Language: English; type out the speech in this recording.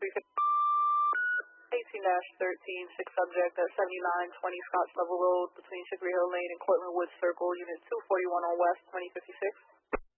18-13, 6 subject at 7920 Scotts Level Road between Chicory Hill Lane and Cortland Woods Circle, Unit 241 on West, 2056.